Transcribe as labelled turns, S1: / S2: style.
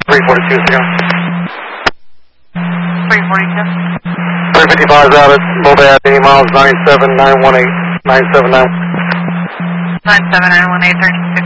S1: 342 is ago.
S2: 342.
S1: 355 is out at Mobat, 80 miles, 97918, 979.
S2: 97918,